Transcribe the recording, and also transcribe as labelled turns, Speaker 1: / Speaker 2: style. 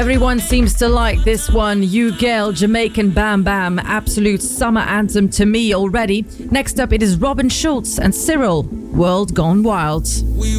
Speaker 1: Everyone seems to like this one. You Girl, Jamaican Bam Bam. Absolute summer anthem to me already. Next up, it is Robin Schulz and Cyril, World Gone Wild.